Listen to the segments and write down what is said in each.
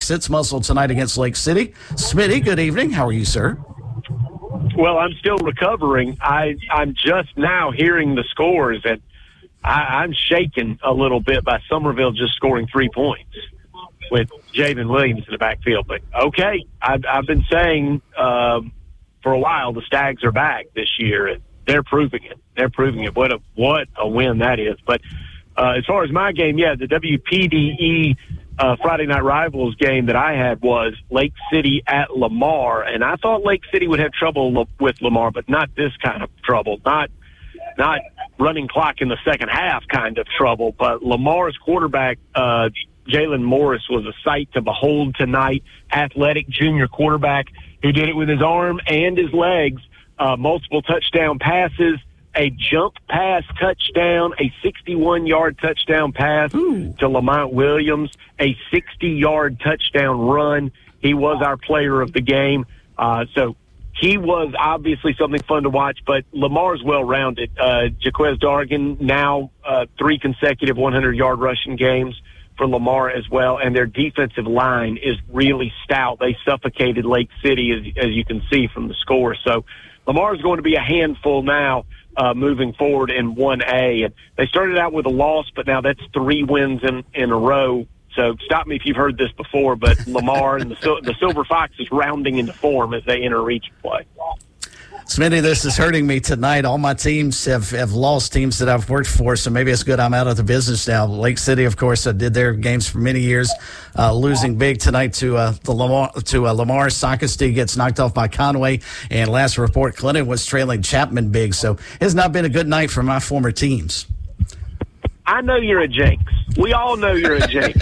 sits muscle tonight against Lake City. Smitty, good evening. How are you, sir? Well, I'm still recovering. I'm just now hearing the scores, and I'm shaken a little bit by Summerville just scoring 3 points with Javen Williams in the backfield. But, okay, I've been saying for a while the Stags are back this year, and they're proving it. They're proving it. What a win that is. But as far as my game, yeah, the WPDE Friday Night Rivals game that I had was Lake City at Lamar, and I thought Lake City would have trouble with Lamar, but not this kind of trouble. Not running clock in the second half kind of trouble, but Lamar's quarterback, Jalen Morris, was a sight to behold tonight. Athletic junior quarterback who did it with his arm and his legs. Multiple touchdown passes, a jump pass touchdown, a 61-yard touchdown pass to Lamont Williams, a 60-yard touchdown run. He was our player of the game. So he was obviously something fun to watch, but Lamar's well-rounded. Jaquez Dargan, now 3 consecutive 100-yard rushing games for Lamar as well, and their defensive line is really stout. They suffocated Lake City, as you can see from the score. So Lamar's going to be a handful now moving forward in 1A. And they started out with a loss, but now that's 3 wins in a row. So stop me if you've heard this before, but Lamar and the Silver Fox is rounding into form as they enter region play. Smitty, this is hurting me tonight. All my teams have lost, teams that I've worked for, so maybe it's good I'm out of the business now. Lake City, of course, did their games for many years, losing big tonight to Lamar. Sockasty gets knocked off by Conway, and last report, Clinton was trailing Chapman big. So it's not been a good night for my former teams. I know you're a jinx. We all know you're a jinx.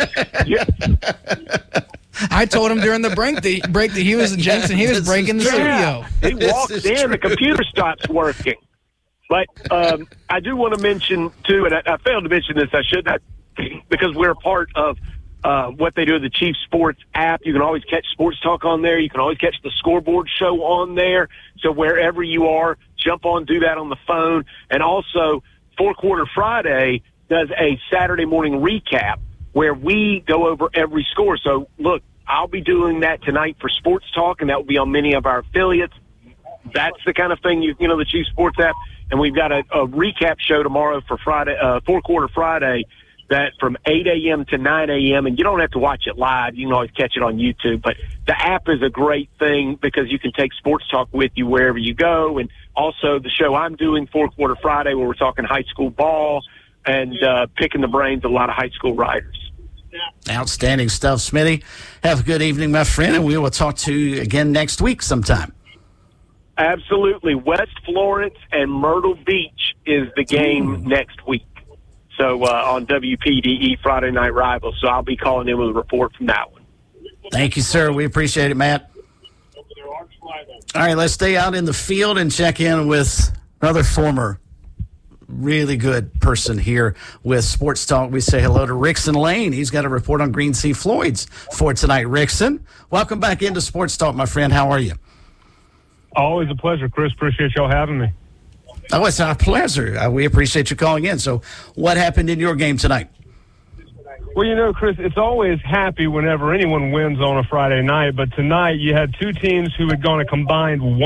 I told him during the break that he was a jinx and he was breaking the studio. He walked in, the computer stops working. But I do want to mention, too, and I failed to mention this, I should not, because we're a part of what they do with the Chief Sports app. You can always catch Sports Talk on there. You can always catch the Scoreboard Show on there. So wherever you are, jump on, do that on the phone. And also, Four Quarter Friday does a Saturday morning recap where we go over every score. So, look, I'll be doing that tonight for Sports Talk, and that will be on many of our affiliates. That's the kind of thing, you know, the Chief Sports app. And we've got a recap show tomorrow for Friday, Four Quarter Friday, that from 8 a.m. to 9 a.m., and you don't have to watch it live. You can always catch it on YouTube. But the app is a great thing because you can take Sports Talk with you wherever you go. And also the show I'm doing, Four Quarter Friday, where we're talking high school ball and picking the brains of a lot of high school writers. Outstanding stuff, Smitty. Have a good evening, my friend, and we will talk to you again next week sometime. Absolutely. West Florence and Myrtle Beach is the game next week. So on WPDE Friday Night Rivals. So I'll be calling in with a report from that one. Thank you, sir. We appreciate it, Matt. All right, let's stay out in the field and check in with another former really good person here with Sports Talk. We say hello to Rickson Lane. He's got a report on Green Sea Floyd's for tonight. Rickson, welcome back into Sports Talk, my friend. How are you? Always a pleasure, Chris. Appreciate y'all having me. Oh, it's our pleasure. We appreciate you calling in. So what happened in your game tonight? Well, you know, Chris, it's always happy whenever anyone wins on a Friday night, but tonight you had 2 teams who had gone a combined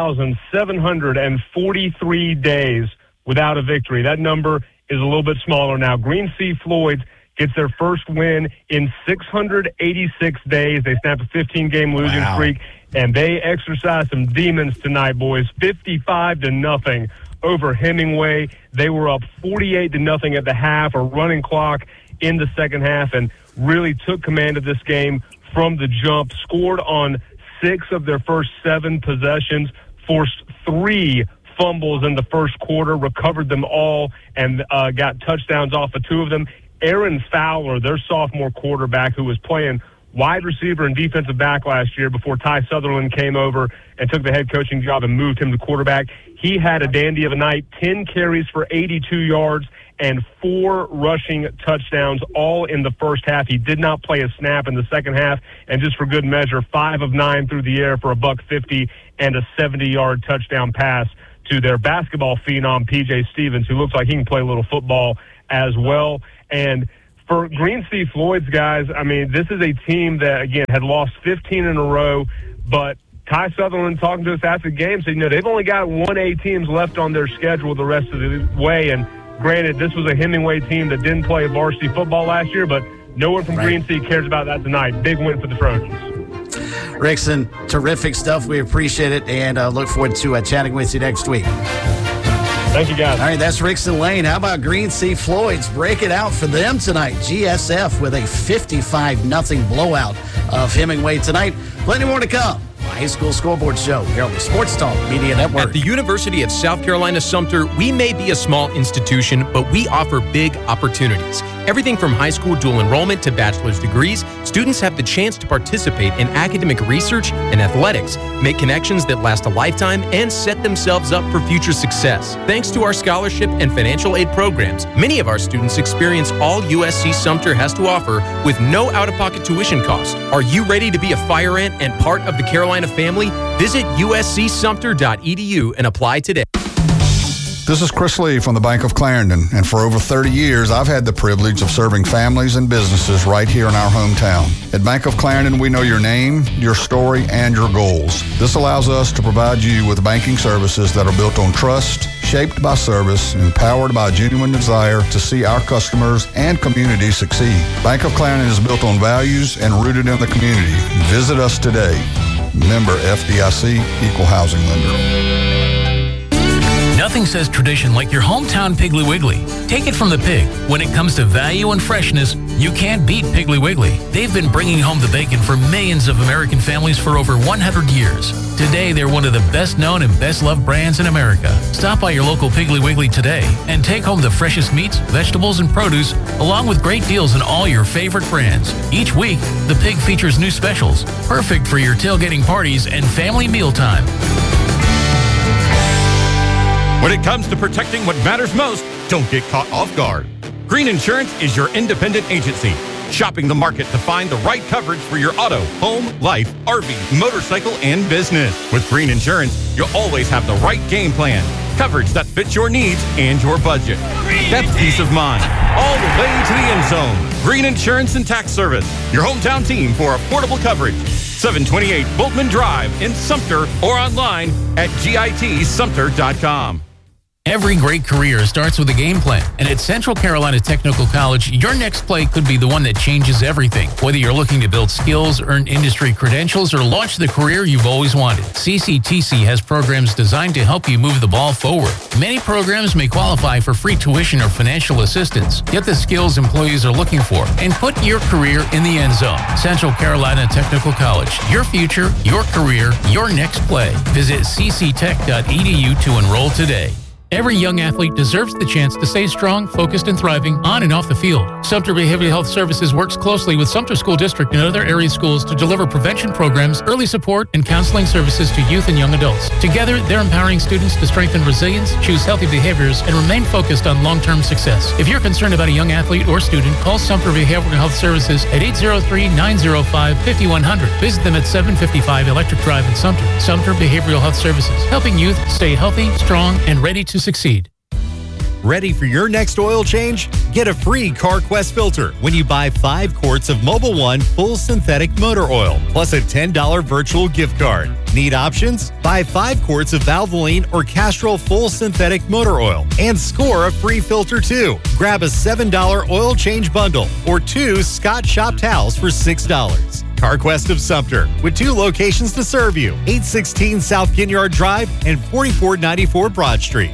1,743 days without a victory. That number is a little bit smaller now. Green Sea Floyd gets their first win in 686 days. They snapped a 15-game losing streak, and they exercised some demons tonight, boys. 55-0 over Hemingway. They were up 48-0 at the half, a running clock in the second half, and really took command of this game from the jump. Scored on 6 of their first 7 possessions, forced 3 fumbles in the first quarter, recovered them all, and got touchdowns off of 2 of them. Aaron Fowler, their sophomore quarterback, who was playing wide receiver and defensive back last year before Ty Sutherland came over and took the head coaching job and moved him to quarterback. He had a dandy of a night, 10 carries for 82 yards and 4 rushing touchdowns, all in the first half. He did not play a snap in the second half, and just for good measure, 5 of 9 through the air for $150 and a 70-yard touchdown pass to their basketball phenom, P.J. Stevens, who looks like he can play a little football as well. And For Green Sea Floyd's guys, I mean, this is a team that, again, had lost 15 in a row, but Ty Sutherland talking to us after the game said, they've only got 1A teams left on their schedule the rest of the way. And granted, this was a Hemingway team that didn't play varsity football last year, but no one from Green Sea cares about that tonight. Big win for the Trojans. Rickson, terrific stuff. We appreciate it and look forward to chatting with you next week. Thank you, guys. All right, that's Rickson Lane. How about Green Sea Floyd's? Break it out for them tonight. GSF with a 55-0 blowout of Hemingway tonight. Plenty more to come. High School Scoreboard Show here on the Sports Talk Media Network. At the University of South Carolina Sumter, we may be a small institution, but we offer big opportunities. Everything from high school dual enrollment to bachelor's degrees, students have the chance to participate in academic research and athletics, make connections that last a lifetime, and set themselves up for future success. Thanks to our scholarship and financial aid programs, many of our students experience all USC Sumter has to offer with no out-of-pocket tuition cost. Are you ready to be a fire ant and part of the Carolina family? Visit uscsumter.edu and apply today. This is Chris Lee from the Bank of Clarendon, and for over 30 years, I've had the privilege of serving families and businesses right here in our hometown. At Bank of Clarendon, we know your name, your story, and your goals. This allows us to provide you with banking services that are built on trust, shaped by service, empowered by a genuine desire to see our customers and community succeed. Bank of Clarendon is built on values and rooted in the community. Visit us today. Member FDIC, Equal Housing Lender. Nothing says tradition like your hometown Piggly Wiggly. Take it from the pig. When it comes to value and freshness, you can't beat Piggly Wiggly. They've been bringing home the bacon for millions of American families for over 100 years. Today, they're one of the best-known and best-loved brands in America. Stop by your local Piggly Wiggly today and take home the freshest meats, vegetables, and produce, along with great deals on all your favorite brands. Each week, the pig features new specials, perfect for your tailgating parties and family mealtime. When it comes to protecting what matters most, don't get caught off guard. Green Insurance is your independent agency, shopping the market to find the right coverage for your auto, home, life, RV, motorcycle, and business. With Green Insurance, you'll always have the right game plan, coverage that fits your needs and your budget. That's peace of mind, all the way to the end zone. Green Insurance and Tax Service, your hometown team for affordable coverage. 728 Boltman Drive in Sumter or online at gitsumter.com. Every great career starts with a game plan, and at Central Carolina Technical College, your next play could be the one that changes everything. Whether you're looking to build skills, earn industry credentials, or launch the career you've always wanted, CCTC has programs designed to help you move the ball forward. Many programs may qualify for free tuition or financial assistance. Get the skills employees are looking for and put your career in the end zone. Central Carolina Technical College, your future, your career, your next play. Visit cctech.edu to enroll today. Every young athlete deserves the chance to stay strong, focused, and thriving on and off the field. Sumter Behavioral Health Services works closely with Sumter School District and other area schools to deliver prevention programs, early support, and counseling services to youth and young adults. Together, they're empowering students to strengthen resilience, choose healthy behaviors, and remain focused on long-term success. If you're concerned about a young athlete or student, call Sumter Behavioral Health Services at 803-905-5100. Visit them at 755 Electric Drive in Sumter. Sumter Behavioral Health Services, helping youth stay healthy, strong, and ready to succeed. Ready for your next oil change? Get a free CarQuest filter when you buy 5 quarts of Mobil 1 full synthetic motor oil, plus a $10 virtual gift card. Need options? Buy 5 quarts of Valvoline or Castrol full synthetic motor oil and score a free filter too. Grab a $7 oil change bundle or 2 Scott Shop towels for $6. CarQuest of Sumter, with 2 locations to serve you, 816 South Ginyard Drive and 4494 Broad Street.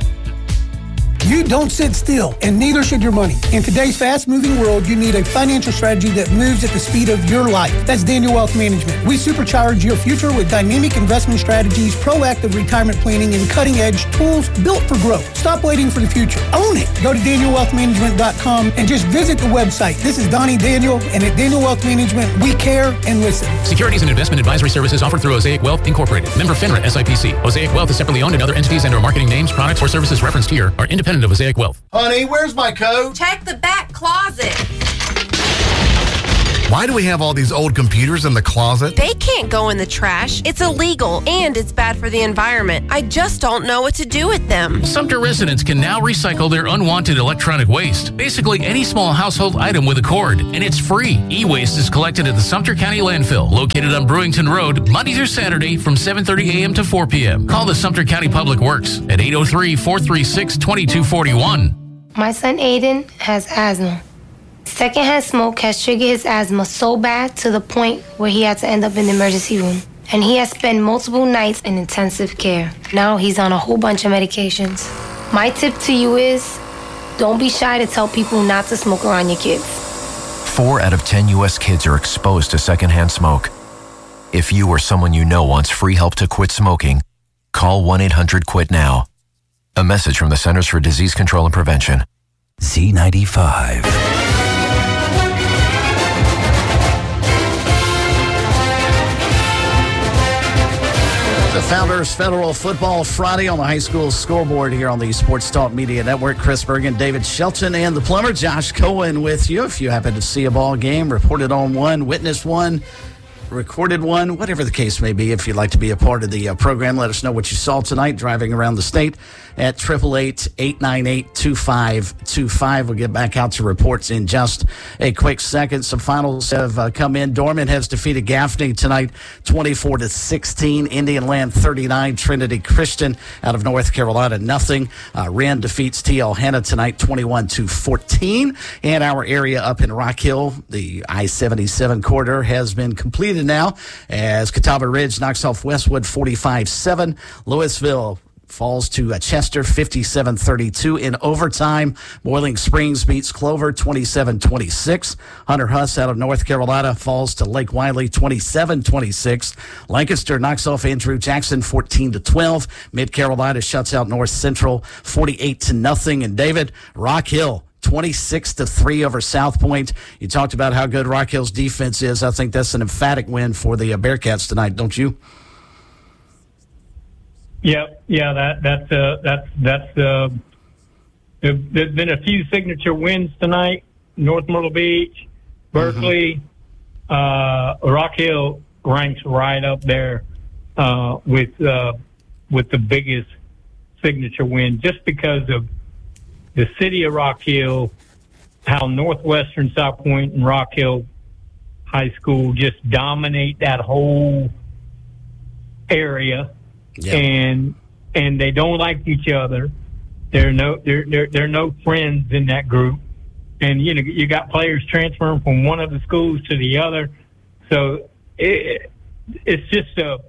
You don't sit still, and neither should your money. In today's fast-moving world, you need a financial strategy that moves at the speed of your life. That's Daniel Wealth Management. We supercharge your future with dynamic investment strategies, proactive retirement planning, and cutting-edge tools built for growth. Stop waiting for the future. Own it. Go to DanielWealthManagement.com and just visit the website. This is Donnie Daniel, and at Daniel Wealth Management, we care and listen. Securities and investment advisory services offered through Osaic Wealth Incorporated. Member FINRA SIPC. Osaic Wealth is separately owned, and other entities and/or marketing names, products, or services referenced here are independent of Osaic Wealth. Honey, where's my coat? Check the back closet. Why do we have all these old computers in the closet? They can't go in the trash. It's illegal, and it's bad for the environment. I just don't know what to do with them. Sumter residents can now recycle their unwanted electronic waste. Basically, any small household item with a cord, and it's free. E-waste is collected at the Sumter County Landfill, located on Brewington Road, Monday through Saturday from 7:30 a.m. to 4 p.m. Call the Sumter County Public Works at 803-436-2241. My son Aiden has asthma. Secondhand smoke has triggered his asthma so bad to the point where he had to end up in the emergency room. And he has spent multiple nights in intensive care. Now he's on a whole bunch of medications. My tip to you is, don't be shy to tell people not to smoke around your kids. 4 out of 10 U.S. kids are exposed to secondhand smoke. If you or someone you know wants free help to quit smoking, call 1-800-QUIT-NOW. A message from the Centers for Disease Control and Prevention. Z95. The Founders Federal Football Friday on the high school scoreboard here on the Sports Talk Media Network. Chris Bergen, David Shelton, and the plumber Josh Cohen with you. If you happen to see a ball game, reported on one, witnessed one, recorded one, whatever the case may be, if you'd like to be a part of the program, let us know what you saw tonight driving around the state at 888-898-2525. We'll get back out to reports in just a quick second. Some finals have come in. Dorman has defeated Gaffney tonight 24-16. Indian Land 39. Trinity Christian out of North Carolina nothing. Wren defeats T.L. Hanna tonight 21-14. And our area up in Rock Hill, the I-77 corridor has been completed now as Catawba Ridge knocks off Westwood 45-7. Louisville falls to Chester 57-32 in overtime. Boiling Springs beats Clover 27-26. Hunter Huss out of North Carolina falls to Lake Wiley 27-26. Lancaster knocks off Andrew Jackson 14-12. Mid Carolina shuts out North Central 48-0. And David, Rock Hill 26-3 over South Point. You talked about how good Rock Hill's defense is. I think that's an emphatic win for the Bearcats tonight, don't you? Yeah. That's there's been a few signature wins tonight. North Myrtle Beach, Berkeley, Rock Hill ranks right up there with the biggest signature win, just because of the city of Rock Hill, how Northwestern, South Point, and Rock Hill High School just dominate that whole area. Yeah. And they don't like each other. They're no friends in that group. And you got players transferring from one of the schools to the other. So it's just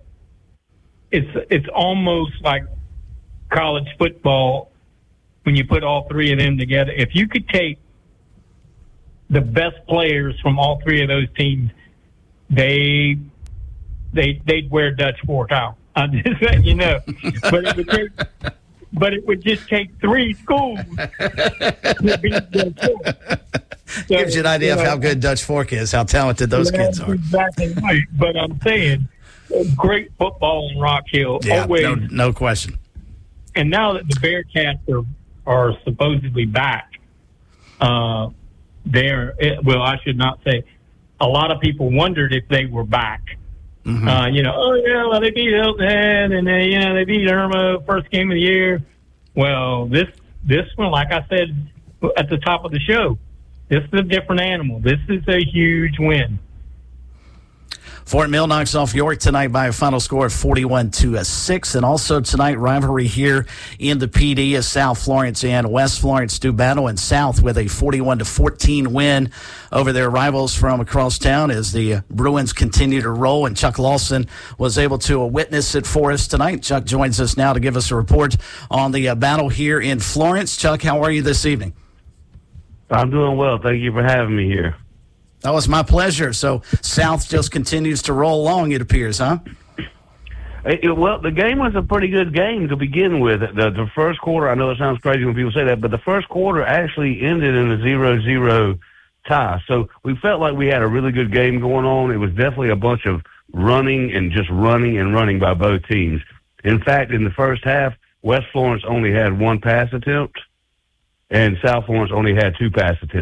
it's almost like college football when you put all three of them together. If you could take the best players from all three of those teams, they'd wear Dutch Fork out. I'm just letting you know. But it would just take three schools to beat Dutch Fork. So, gives you an idea of how good Dutch Fork is, how talented those kids are. Exactly right. But I'm saying, great football in Rock Hill. Yeah, always. No question. And now that the Bearcats are supposedly back, I should not say. A lot of people wondered if they were back. Mm-hmm. They beat Hilton Head and they beat Irma first game of the year. Well, this one, like I said at the top of the show, this is a different animal. This is a huge win. Fort Mill knocks off York tonight by a final score of 41-6. And also tonight, rivalry here in the PD as South Florence and West Florence do battle in South with a 41-14 win over their rivals from across town as the Bruins continue to roll. And Chuck Lawson was able to witness it for us tonight. Chuck joins us now to give us a report on the battle here in Florence. Chuck, how are you this evening? I'm doing well. Thank you for having me here. That was my pleasure. So South just continues to roll along, it appears, huh? Well, the game was a pretty good game to begin with. The first quarter, I know it sounds crazy when people say that, but the first quarter actually ended in a 0-0 tie. So we felt like we had a really good game going on. It was definitely a bunch of running and just running and running by both teams. In fact, in the first half, West Florence only had one pass attempt, and South Florence only had two pass attempts.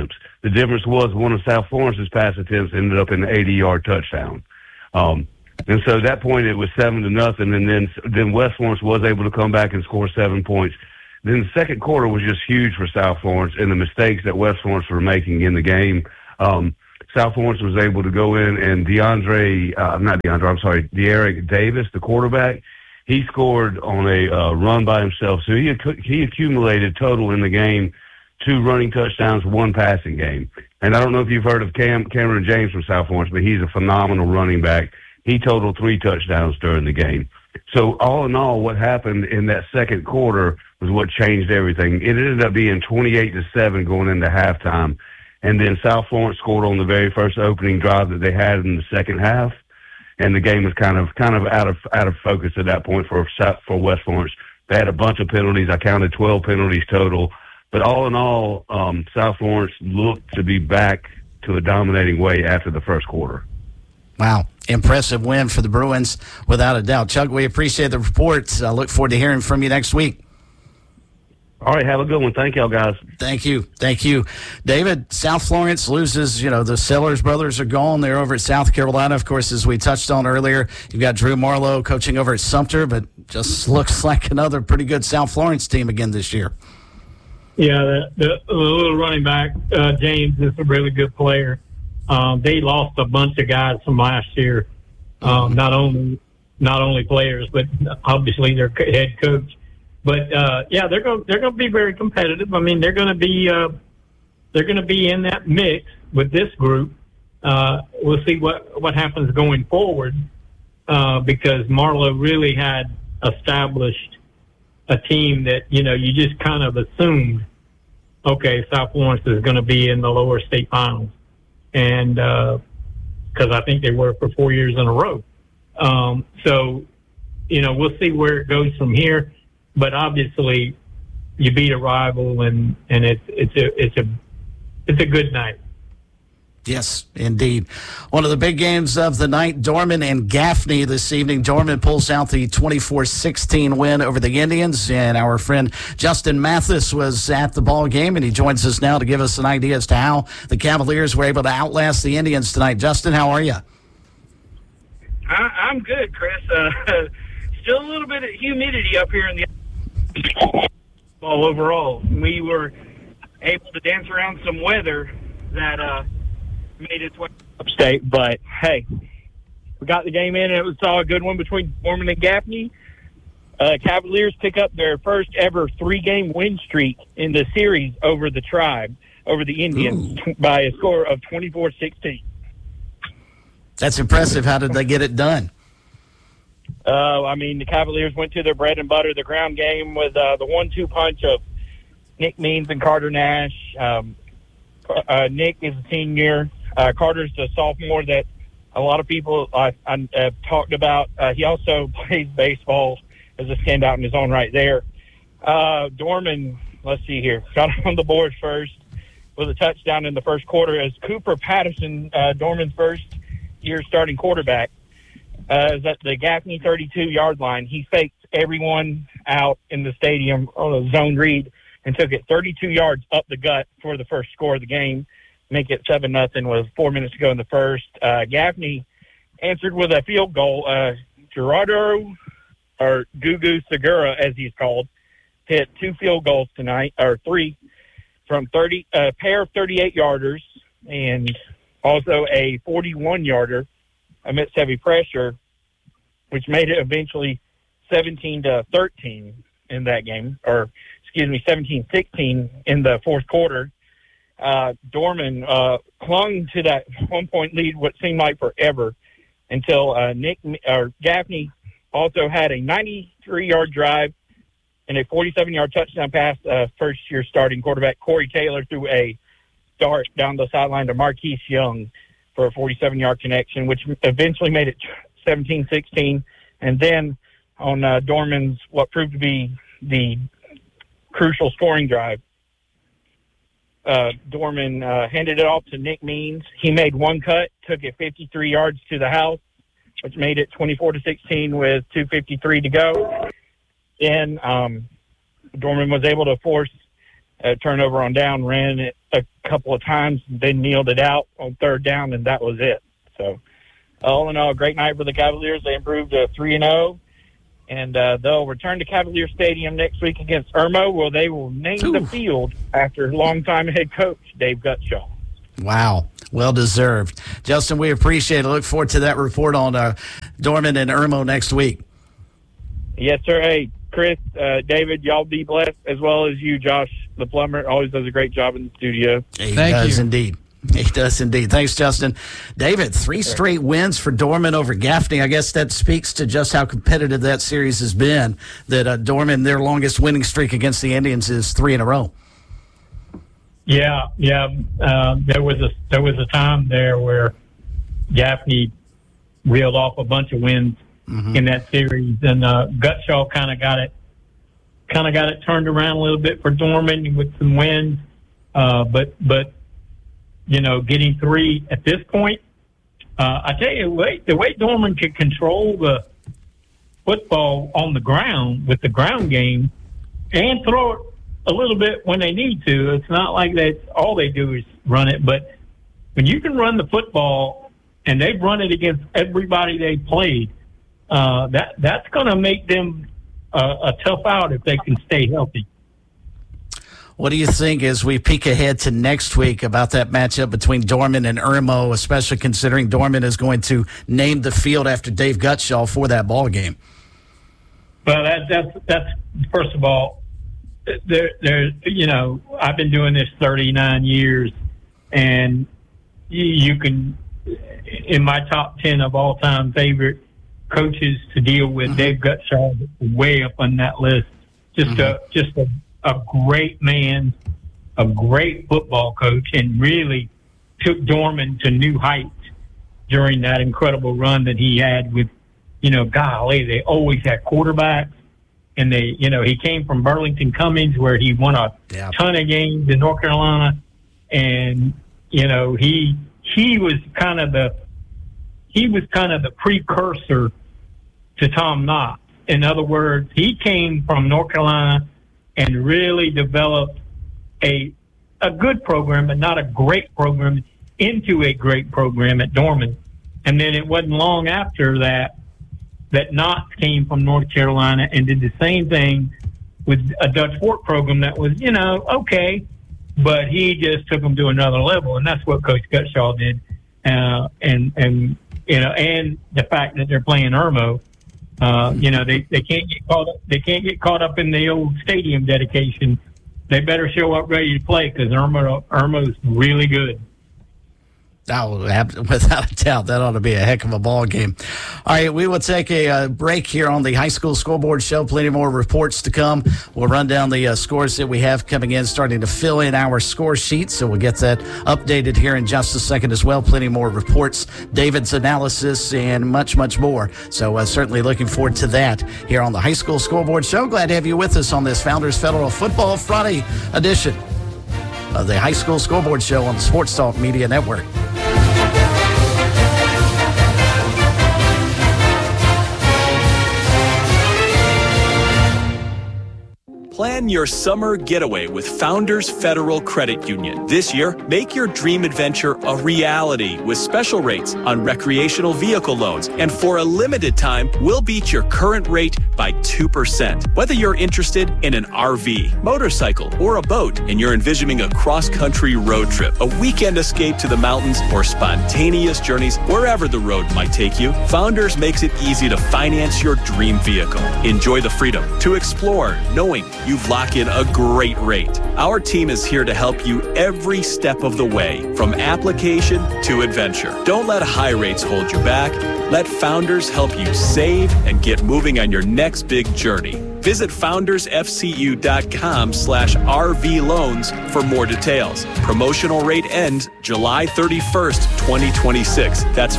The difference was one of South Florence's pass attempts ended up in an 80-yard touchdown. And so at that point it was 7-0, and then West Florence was able to come back and score 7 points. Then the second quarter was just huge for South Florence and the mistakes that West Florence were making in the game. South Florence was able to go in and De'Eric Davis, the quarterback, he scored on a run by himself. So he accumulated total in the game 2 running touchdowns, 1 passing game. And I don't know if you've heard of Cameron James from South Florence, but he's a phenomenal running back. He totaled 3 touchdowns during the game. So all in all, what happened in that second quarter was what changed everything. It ended up being 28-7 going into halftime. And then South Florence scored on the very first opening drive that they had in the second half. And the game was kind of out of focus at that point for West Florence. They had a bunch of penalties. I counted 12 penalties total. But all in all, South Florence looked to be back to a dominating way after the first quarter. Wow. Impressive win for the Bruins, without a doubt. Chuck, we appreciate the report. I look forward to hearing from you next week. All right, have a good one. Thank y'all, guys. Thank you. David, South Florence loses, the Sellers brothers are gone. They're over at South Carolina. Of course, as we touched on earlier, you've got Drew Marlowe coaching over at Sumter, but just looks like another pretty good South Florence team again this year. Yeah, the little running back, James, is a really good player. They lost a bunch of guys from last year, not only players, but obviously their head coach. But they're going to be very competitive. I mean, they're going to be in that mix with this group. We'll see what happens going forward because Marlowe really had established a team that you just kind of assumed, okay, South Florence is going to be in the lower state finals, and because I think they were for 4 years in a row. So we'll see where it goes from here. But obviously, you beat a rival, and it's a good night. Yes, indeed. One of the big games of the night, Dorman and Gaffney this evening. Dorman pulls out the 24-16 win over the Indians, and our friend Justin Mathis was at the ball game, and he joins us now to give us an idea as to how the Cavaliers were able to outlast the Indians tonight. Justin, how are you? I'm good, Chris. Still a little bit of humidity up here in the ball overall. We were able to dance around some weather that made its way upstate, but hey, we got the game in, and it was all a good one between Dorman and Gaffney. Cavaliers pick up their first ever 3-game win streak in the series over the Tribe, over the Indians, by a score of 24-16. That's impressive. How did they get it done? The Cavaliers went to their bread and butter, the ground game, with the 1-2 punch of Nick Means and Carter Nash. Nick is a senior. Carter's a sophomore that a lot of people have talked about. He also plays baseball as a standout in his own right there. Dorman, let's see here, got on the board first with a touchdown in the first quarter as Cooper Patterson, Dorman's first-year starting quarterback, is at the Gaffney 32-yard line. He faked everyone out in the stadium on a zone read and took it 32 yards up the gut for the first score of the game, make it 7-0 with 4 minutes to go in the first. Gaffney answered with a field goal. Gerardo, or Gugu Segura, as he's called, hit 2 field goals tonight, or 3, from a pair of 38-yarders and also a 41-yarder amidst heavy pressure, which made it eventually 17-13 in that game, 17-16 in the fourth quarter. Dorman clung to that 1-point lead what seemed like forever until Gaffney also had a 93-yard drive and a 47-yard touchdown pass. First-year starting quarterback Corey Taylor threw a dart down the sideline to Marquise Young for a 47-yard connection, which eventually made it 17-16. And then on Dorman's what proved to be the crucial scoring drive, Dorman handed it off to Nick Means. He made one cut, took it 53 yards to the house, which made it 24-16 with 2:53 to go. Then Dorman was able to force turnover on down, ran it a couple of times, then kneeled it out on third down, and that was it. So, all in all, a great night for the Cavaliers. They improved to 3-0, and they'll return to Cavalier Stadium next week against Irmo, where they will name the field after longtime head coach Dave Gutshaw. Wow. Well deserved. Justin, we appreciate it. Look forward to that report on Dorman and Irmo next week. Yes, sir. Hey, Chris, David, y'all be blessed, as well as you, Josh, the plumber. Always does a great job in the studio. He does indeed. He does indeed. Thanks, Justin. David, 3 straight wins for Dorman over Gaffney. I guess that speaks to just how competitive that series has been, that Dorman, their longest winning streak against the Indians is 3 in a row. Yeah. There was a time there where Gaffney reeled off a bunch of wins in that series, and Gutshaw kind of got it turned around a little bit for Dorman with some wins, but getting 3 at this point, I tell you, the way Dorman can control the football on the ground with the ground game and throw it a little bit when they need to. It's not like that's all they do is run it, but when you can run the football and they've run it against everybody they played, that's going to make them a tough out if they can stay healthy. What do you think as we peek ahead to next week about that matchup between Dorman and Irmo, especially considering Dorman is going to name the field after Dave Gutshaw for that ball game? Well, that's first of all, I've been doing this 39 years, and you can, in my top 10 of all-time favorite coaches to deal with, Dave Gutshaw way up on that list. Just a great man, a great football coach, and really took Dorman to new heights during that incredible run that he had with, golly, they always had quarterbacks. And he came from Burlington Cummings, where he won a ton of games in North Carolina. And, he was kind of the precursor to Tom Knott. In other words, he came from North Carolina and really developed a good program, but not a great program, into a great program at Dorman. And then it wasn't long after that Knott came from North Carolina and did the same thing with a Dutch Fork program that was, okay, but he just took them to another level, and that's what Coach Gutshaw did. And the fact that they're playing Irmo, they can't get caught up. They can't get caught up in the old stadium dedication. They better show up ready to play, because Irmo's really good. Oh, without a doubt, that ought to be a heck of a ball game. All right, we will take a break here on the High School Scoreboard Show. Plenty more reports to come. We'll run down the scores that we have coming in, starting to fill in our score sheet. So we'll get that updated here in just a second as well. Plenty more reports, David's analysis, and much, much more. So certainly looking forward to that here on the High School Scoreboard Show. Glad to have you with us on this Founders Federal Football Friday edition of the High School Scoreboard Show on the Sports Talk Media Network. Plan your summer getaway with Founders Federal Credit Union. This year, make your dream adventure a reality with special rates on recreational vehicle loans. And for a limited time, we'll beat your current rate by 2%. Whether you're interested in an RV, motorcycle, or a boat, and you're envisioning a cross-country road trip, a weekend escape to the mountains, or spontaneous journeys wherever the road might take you, Founders makes it easy to finance your dream vehicle. Enjoy the freedom to explore, knowing you've locked in a great rate. Our team is here to help you every step of the way, from application to adventure. Don't let high rates hold you back. Let Founders help you save and get moving on your next big journey. Visit foundersfcu.com/RV loans for more details. Promotional rate ends July 31st, 2026. That's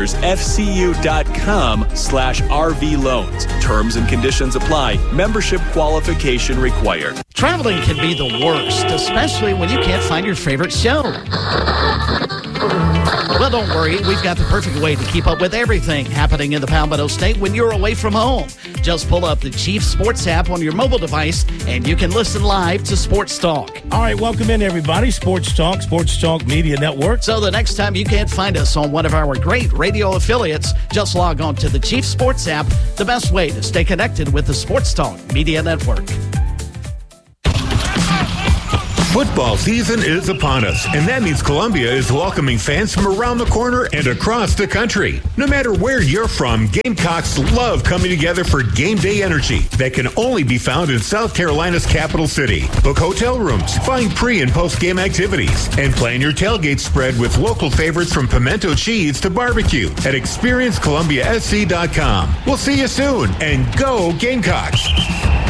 foundersfcu.com/RV loans. Terms and conditions apply. Membership qualification required. Traveling can be the worst, especially when you can't find your favorite show. Well, don't worry. We've got the perfect way to keep up with everything happening in the Palmetto State when you're away from home. Just pull up the Chief Sports app on your mobile device, and you can listen live to Sports Talk. All right, welcome in, everybody. Sports Talk Media Network. So the next time you can't find us on one of our great radio affiliates, just log on to the Chief Sports app, the best way to stay connected with the Sports Talk Media Network. Football season is upon us, and that means Columbia is welcoming fans from around the corner and across the country. No matter where you're from, Gamecocks love coming together for game day energy that can only be found in South Carolina's capital city. Book hotel rooms, find pre- and post-game activities, and plan your tailgate spread with local favorites from pimento cheese to barbecue at ExperienceColumbiaSC.com. We'll see you soon, and go Gamecocks!